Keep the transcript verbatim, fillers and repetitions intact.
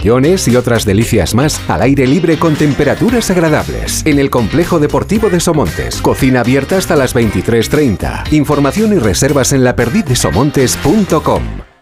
mejillones y otras delicias más al aire libre con temperaturas agradables. En el Complejo Deportivo de Somontes. Cocina abierta hasta las veintitrés treinta. Información y reservas en laperdiz de somontes punto com.